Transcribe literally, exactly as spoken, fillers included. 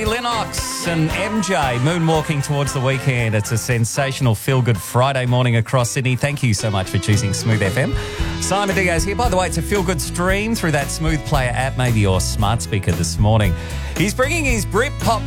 Annie Lennox and M J moonwalking towards the weekend. It's a sensational feel-good Friday morning across Sydney. Thank you so much for choosing Smooth F M. Simon Diaz here. By the way, it's a feel-good stream through that Smooth Player app, maybe your smart speaker this morning. He's bringing his Britpop